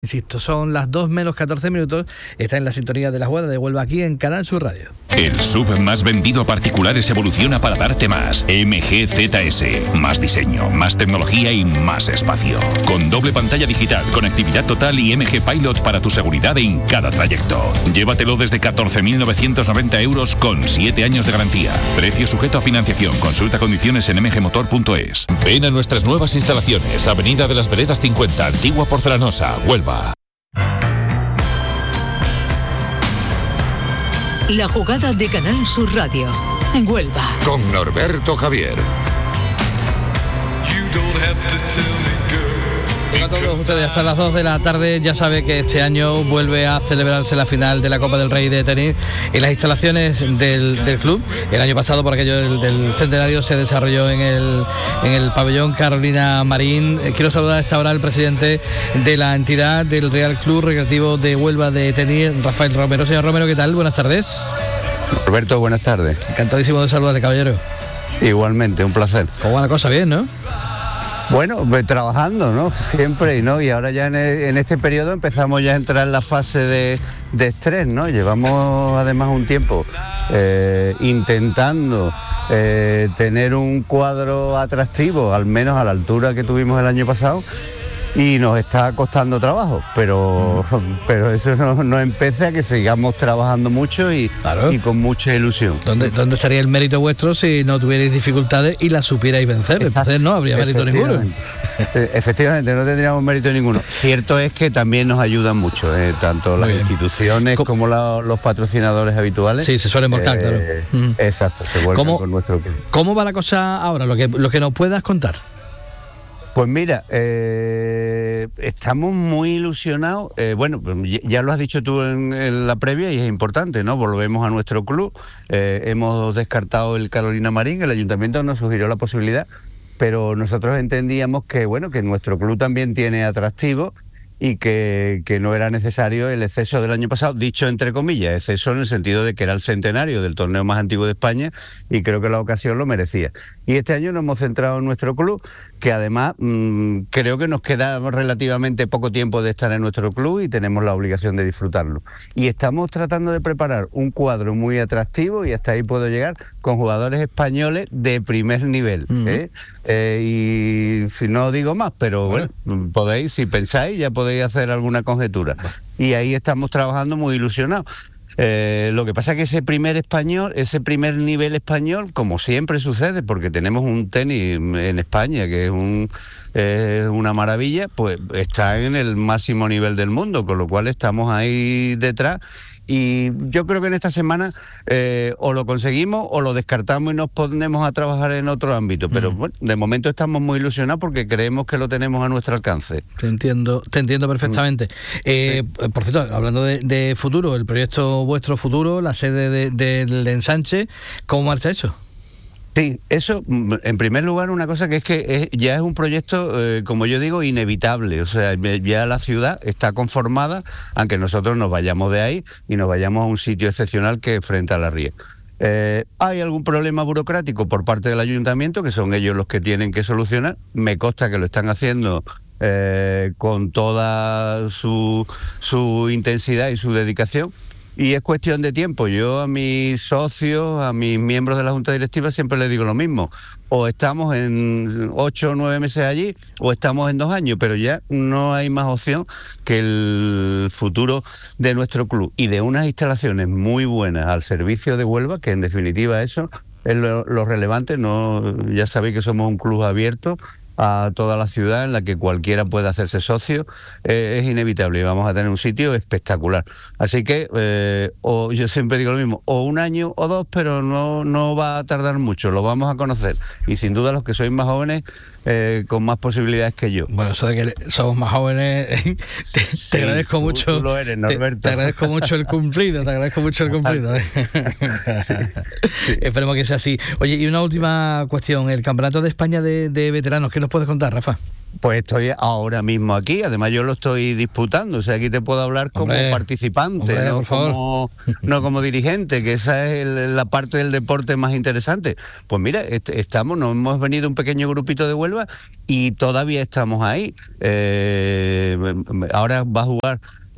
Insisto, son las 2 menos 14 minutos. Está en la sintonía de la jugada de Huelva aquí en Canal Sur Radio. El SUV más vendido a particulares evoluciona para darte más. MG ZS. Más diseño, más tecnología y más espacio. Con doble pantalla digital, conectividad total y MG Pilot para tu seguridad en cada trayecto. Llévatelo desde 14.990 euros con 7 años de garantía. Precio sujeto a financiación. Consulta condiciones en mgmotor.es. Ven a nuestras nuevas instalaciones. Avenida de las Veredas 50, Antigua Porcelanosa, Huelva. La jugada de Canal Sur Radio. Huelva. Con Norberto Javier. Hola a todos ustedes, hasta las 2 de la tarde. Ya sabe que este año vuelve a celebrarse la final de la Copa del Rey de tenis en las instalaciones del club. El año pasado, por aquello del centenario, se desarrolló en el pabellón Carolina Marín. Quiero saludar a esta hora al presidente de la entidad del Real Club Recreativo de Huelva de tenis, Rafael Romero. Señor Romero, ¿qué tal? Buenas tardes. Roberto, buenas tardes. Encantadísimo de saludarle, caballero. Igualmente, un placer. ¿Cómo va la cosa? Bien, ¿no? Bueno, trabajando, ¿no? Siempre, ¿no? Y ahora ya en este periodo empezamos ya a entrar en la fase de estrés, ¿no? Llevamos además un tiempo intentando tener un cuadro atractivo, al menos a la altura que tuvimos el año pasado, y nos está costando trabajo, pero eso no impide a que sigamos trabajando mucho y con mucha ilusión. ¿Dónde estaría el mérito vuestro si no tuvierais dificultades y las supierais vencer? Entonces no habría mérito ninguno. Efectivamente, no tendríamos mérito ninguno. Cierto es que también nos ayudan mucho, tanto las instituciones como los patrocinadores habituales. Sí, se suelen volcar, claro. Exacto, se vuelven con nuestro club. ¿Cómo va la cosa ahora? Lo que nos puedas contar. Pues mira, estamos muy ilusionados. Bueno, ya lo has dicho tú en la previa y es importante, ¿no? Volvemos a nuestro club. Hemos descartado el Carolina Marín, el ayuntamiento nos sugirió la posibilidad, pero nosotros entendíamos que, bueno, que nuestro club también tiene atractivo y que no era necesario el exceso del año pasado, dicho entre comillas, exceso en el sentido de que era el centenario del torneo más antiguo de España y creo que la ocasión lo merecía. Y este año nos hemos centrado en nuestro club, que además creo que nos queda relativamente poco tiempo de estar en nuestro club y tenemos la obligación de disfrutarlo. Y estamos tratando de preparar un cuadro muy atractivo, y hasta ahí puedo llegar, con jugadores españoles de primer nivel. Y si no digo más, pero bueno, podéis, si pensáis, ya podéis hacer alguna conjetura. Y ahí estamos trabajando muy ilusionados. Lo que pasa es que ese primer nivel español, como siempre sucede, porque tenemos un tenis en España que es una maravilla, pues está en el máximo nivel del mundo, con lo cual estamos ahí detrás. Y yo creo que en esta semana o lo conseguimos o lo descartamos y nos ponemos a trabajar en otro ámbito. Pero bueno, de momento estamos muy ilusionados porque creemos que lo tenemos a nuestro alcance. Te entiendo perfectamente. Por cierto, hablando de futuro, el proyecto vuestro futuro, la sede del ensanche, ¿cómo marcha eso? Sí, eso, en primer lugar, una cosa que es que ya es un proyecto, como yo digo, inevitable. O sea, ya la ciudad está conformada, aunque nosotros nos vayamos de ahí y nos vayamos a un sitio excepcional que es frente a la ría. ¿Hay algún problema burocrático por parte del ayuntamiento, que son ellos los que tienen que solucionar? Me consta que lo están haciendo con toda su intensidad y su dedicación. Y es cuestión de tiempo. Yo a mis socios, a mis miembros de la Junta Directiva siempre les digo lo mismo. O estamos en 8 o 9 meses allí o estamos en 2 años, pero ya no hay más opción que el futuro de nuestro club y de unas instalaciones muy buenas al servicio de Huelva, que en definitiva eso es lo relevante. No, ya sabéis que somos un club abierto a toda la ciudad en la que cualquiera puede hacerse socio, es inevitable y vamos a tener un sitio espectacular. Así que, yo siempre digo lo mismo, o 1 año o 2, pero no va a tardar mucho, lo vamos a conocer. Y sin duda los que sois más jóvenes, con más posibilidades que yo. Bueno, eso de que somos más jóvenes, te agradezco mucho. Tú lo eres, Norberto. Te agradezco mucho el cumplido, Sí. Esperemos que sea así. Oye, y una última cuestión, el Campeonato de España de Veteranos, ¿qué nos puedes contar, Rafa? Pues estoy ahora mismo aquí, además yo lo estoy disputando, o sea, aquí te puedo hablar como participante, no como dirigente, que esa es la parte del deporte más interesante. Pues mira, nos hemos venido un pequeño grupito de Huelva y todavía estamos ahí. Ahora va a jugar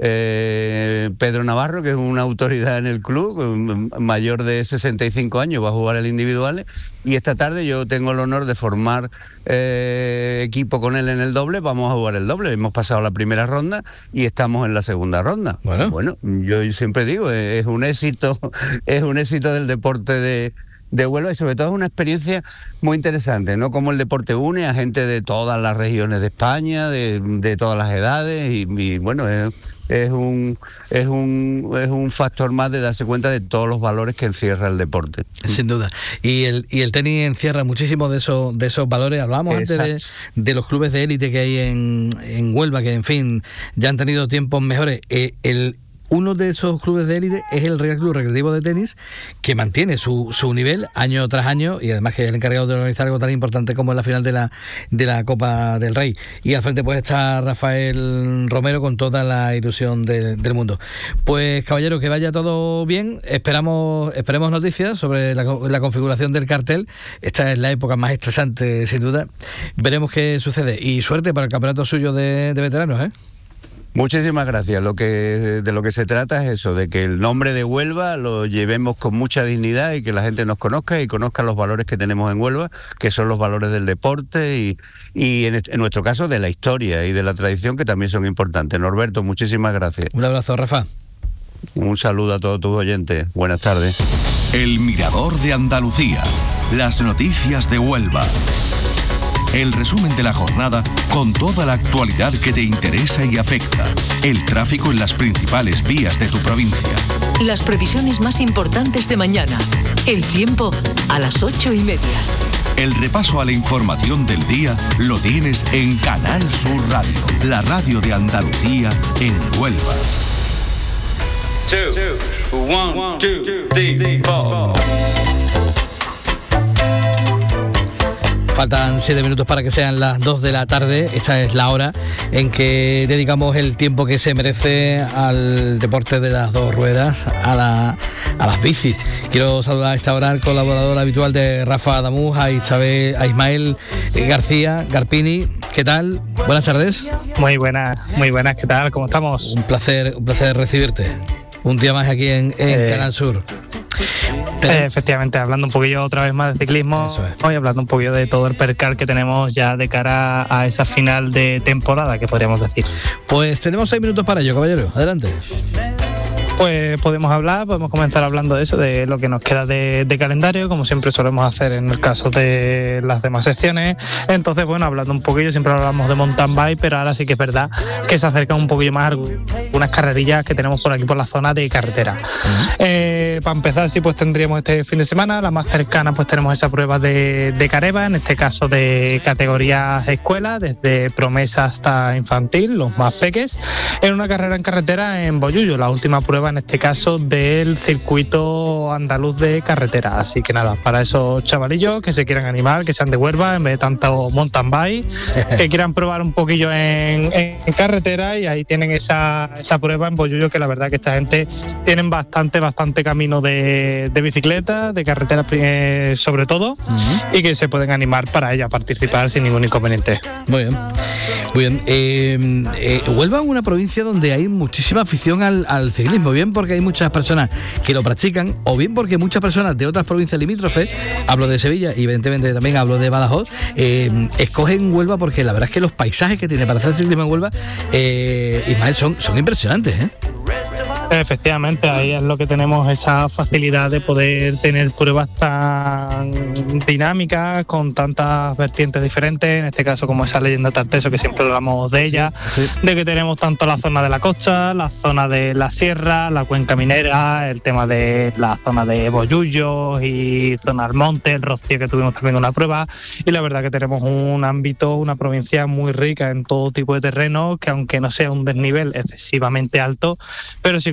Pedro Navarro, que es una autoridad en el club, mayor de 65 años, va a jugar el individual, y esta tarde yo tengo el honor de formar equipo con él en el doble. Vamos a jugar el doble, hemos pasado la primera ronda y estamos en la segunda ronda. Bueno, yo siempre digo, es un éxito del deporte de Huelva, y sobre todo es una experiencia muy interesante, ¿no? Como el deporte une a gente de todas las regiones de España, de todas las edades, y bueno, es un factor más de darse cuenta de todos los valores que encierra el deporte. Sin duda. Y el tenis encierra muchísimo de esos valores. Hablábamos antes de los clubes de élite que hay en Huelva, que en fin ya han tenido tiempos mejores. Uno de esos clubes de élite es el Real Club Recreativo de Tenis, que mantiene su nivel año tras año, y además que es el encargado de organizar algo tan importante como es la final de la Copa del Rey. Y al frente pues está Rafael Romero con toda la ilusión del mundo. Pues caballero, que vaya todo bien. Esperemos noticias sobre la configuración del cartel. Esta es la época más estresante, sin duda. Veremos qué sucede. Y suerte para el campeonato suyo de veteranos, ¿eh? Muchísimas gracias. De lo que se trata es eso, de que el nombre de Huelva lo llevemos con mucha dignidad y que la gente nos conozca y conozca los valores que tenemos en Huelva, que son los valores del deporte y en nuestro caso de la historia y de la tradición, que también son importantes. Norberto, muchísimas gracias. Un abrazo, Rafa. Un saludo a todos tus oyentes. Buenas tardes. El Mirador de Andalucía. Las noticias de Huelva. El resumen de la jornada con toda la actualidad que te interesa y afecta. El tráfico en las principales vías de tu provincia. Las previsiones más importantes de mañana. El tiempo a las 8:30. El repaso a la información del día lo tienes en Canal Sur Radio, la radio de Andalucía en Huelva. 1, 2, 3, 4. Faltan 7 minutos para que sean las 2 de la tarde. Esta es la hora en que dedicamos el tiempo que se merece al deporte de las dos ruedas, a las bicis. Quiero saludar a esta hora al colaborador habitual de Rafa Adamuz, a Ismael García Garpini. ¿Qué tal? Buenas tardes. Muy buenas, ¿qué tal? ¿Cómo estamos? Un placer recibirte. Un día más aquí en Canal Sur. Efectivamente, hablando un poquillo otra vez más de ciclismo, hoy hablando un poquillo de todo el percal que tenemos ya de cara a esa final de temporada, que podríamos decir. Pues tenemos 6 minutos para ello, caballero. Adelante. Pues podemos comenzar hablando de eso, de lo que nos queda de calendario, como siempre solemos hacer en el caso de las demás secciones. Entonces, bueno, hablando un poquillo, siempre hablamos de mountain bike, pero ahora sí que es verdad que se acercan un poquillo más unas carrerillas que tenemos por aquí por la zona de carretera. Para empezar, sí, pues tendríamos este fin de semana, la más cercana, pues tenemos esa prueba de Careva, en este caso de categorías escuela, desde promesa hasta infantil, los más peques, en una carrera en carretera en Bollullo, la última prueba en este caso del circuito andaluz de carretera. Así que nada, para esos chavalillos que se quieran animar, que sean de Huelva en vez de tanto mountain bike, que quieran probar un poquillo en carretera, y ahí tienen esa prueba en Bollullo, que la verdad que esta gente tienen bastante camino de bicicleta, de carretera sobre todo, y que se pueden animar para ella a participar sin ningún inconveniente. Muy bien. Huelva es una provincia donde hay muchísima afición al ciclismo, bien porque hay muchas personas que lo practican, o bien porque muchas personas de otras provincias limítrofes, hablo de Sevilla y evidentemente también hablo de Badajoz, escogen Huelva porque la verdad es que los paisajes que tiene para hacer ciclismo en Huelva, Ismael, son impresionantes, ¿eh? Efectivamente, ahí es lo que tenemos, esa facilidad de poder tener pruebas tan dinámicas, con tantas vertientes diferentes, en este caso como esa leyenda Tarteso, que siempre hablamos de ella, de que tenemos tanto la zona de la costa, la zona de la sierra, la cuenca minera, el tema de la zona de Bollullo y zona del monte, el Rocío, que tuvimos también una prueba, y la verdad que tenemos un ámbito, una provincia muy rica en todo tipo de terreno, que aunque no sea un desnivel excesivamente alto, pero sí con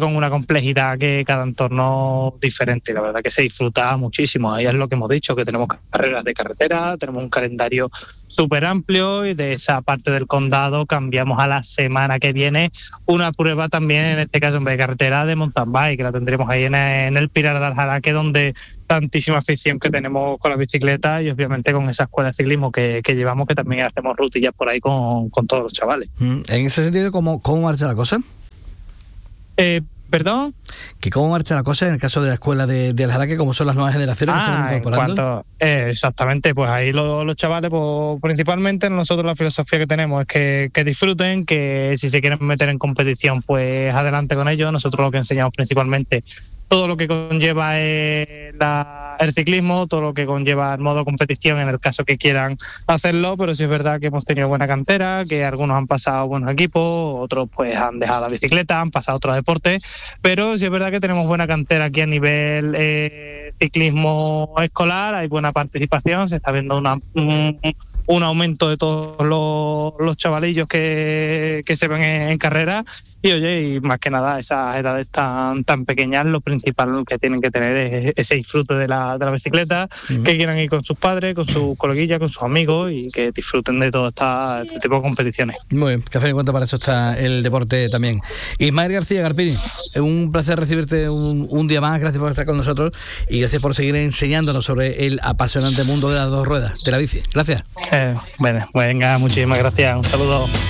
con una complejidad que cada entorno diferente. La verdad que se disfruta muchísimo. Ahí es lo que hemos dicho, que tenemos carreras de carretera, tenemos un calendario súper amplio, y de esa parte del condado cambiamos a la semana que viene una prueba también, en este caso en vez de carretera, de mountain bike, que la tendremos ahí en el Pilar de Aljaraque, donde tantísima afición que tenemos con la bicicleta, y obviamente con esa escuela de ciclismo que llevamos, que también hacemos rutillas por ahí con todos los chavales. En ese sentido, ¿cómo marcha la cosa? ¿Perdón? ¿Que cómo marcha la cosa en el caso de la escuela de Aljaraque? ¿Cómo son las nuevas generaciones que se van incorporando? Exactamente, pues ahí los chavales, pues principalmente nosotros la filosofía que tenemos es que disfruten, que si se quieren meter en competición, pues adelante con ellos. Nosotros lo que enseñamos principalmente todo lo que conlleva el ciclismo, todo lo que conlleva el modo competición en el caso que quieran hacerlo, pero sí es verdad que hemos tenido buena cantera, que algunos han pasado buenos equipos, otros pues han dejado la bicicleta, han pasado otros deportes, pero sí es verdad que tenemos buena cantera aquí a nivel ciclismo escolar, hay buena participación, se está viendo un aumento de todos los chavalillos que se ven en carrera. Y oye, y más que nada esas edades tan pequeñas, lo principal que tienen que tener es ese disfrute de la bicicleta, que quieran ir con sus padres, con sus coleguillas, con sus amigos, y que disfruten de todo este tipo de competiciones. Muy bien, que a fin de cuentas para eso está el deporte también. Ismael García Garpini, un placer recibirte un día más, gracias por estar con nosotros y gracias por seguir enseñándonos sobre el apasionante mundo de las dos ruedas, de la bici. Gracias. Bueno, venga, muchísimas gracias, un saludo.